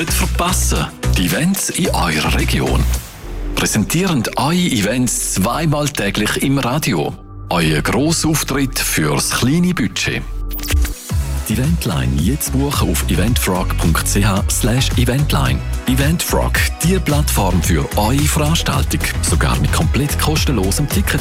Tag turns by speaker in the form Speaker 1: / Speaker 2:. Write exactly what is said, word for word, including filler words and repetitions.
Speaker 1: nicht verpassen. Die Events in eurer Region. Präsentieren eure Events zweimal täglich im Radio. Euer Grossauftritt fürs kleine Budget. Die Eventline jetzt buchen auf eventfrog punkt c h slash eventline. Eventfrog, die Plattform für eure Veranstaltung. Sogar mit komplett kostenlosem Ticket.